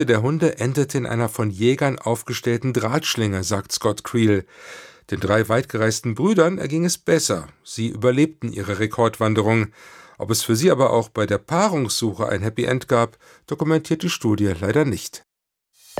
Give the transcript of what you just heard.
der Hunde endete in einer von Jägern aufgestellten Drahtschlinge, sagt Scott Creel. Den 3 weitgereisten Brüdern erging es besser. Sie überlebten ihre Rekordwanderung. Ob es für sie aber auch bei der Paarungssuche ein Happy End gab, dokumentiert die Studie leider nicht.